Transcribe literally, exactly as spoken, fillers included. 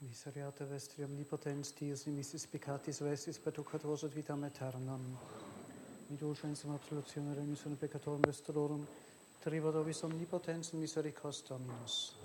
Misereate vestri omnipotens Dies nimissis peccatis vestis perducatos et vitam aeternam. Indulgensum absolutionem remissionem peccatorum vestrorum, tribo nobis omnipotens misericors Dominus.